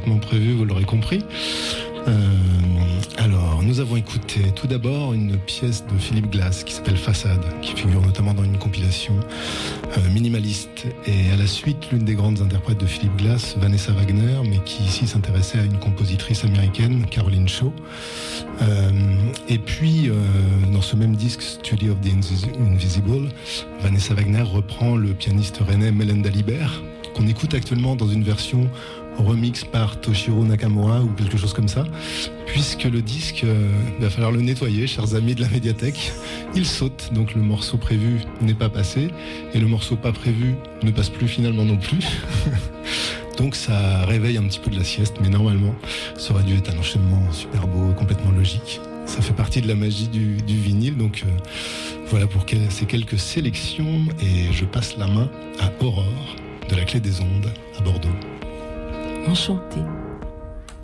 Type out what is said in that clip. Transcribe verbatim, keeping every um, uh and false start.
parfaitement prévu, vous l'aurez compris. Euh, alors, nous avons écouté tout d'abord une pièce de Philip Glass qui s'appelle Façade, qui figure notamment dans une compilation euh, minimaliste. Et à la suite, l'une des grandes interprètes de Philip Glass, Vanessa Wagner, mais qui ici s'intéressait à une compositrice américaine, Caroline Shaw. Euh, et puis, euh, dans ce même disque, Study of the Invisible, Vanessa Wagner reprend le pianiste rennais Melenda Libert, qu'on écoute actuellement dans une version remix par Toshiro Nakamura ou quelque chose comme ça, puisque le disque, euh, il va falloir le nettoyer, chers amis de la médiathèque. Il saute, donc le morceau prévu n'est pas passé, et le morceau pas prévu ne passe plus finalement non plus. Donc ça réveille un petit peu de la sieste, mais normalement, ça aurait dû être un enchaînement super beau, complètement logique. Ça fait partie de la magie du, du vinyle, donc euh, voilà pour que, ces quelques sélections, et je passe la main à Aurore, de la Clé des Ondes, à Bordeaux. Enchantée.